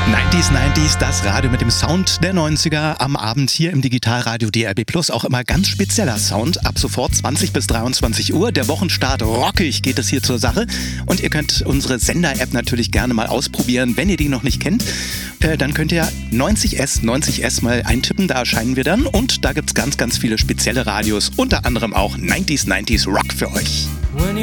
90s, das Radio mit dem Sound der 90er am Abend hier im Digitalradio DRB Plus. Auch immer ganz spezieller Sound. Ab sofort 20 bis 23 Uhr. Der Wochenstart rockig geht es hier zur Sache. Und ihr könnt unsere Sender-App natürlich gerne mal ausprobieren. Wenn ihr die noch nicht kennt, dann könnt ihr 90S mal eintippen. Da erscheinen wir dann. Und da gibt's ganz, ganz viele spezielle Radios. Unter anderem auch 90s Rock für euch.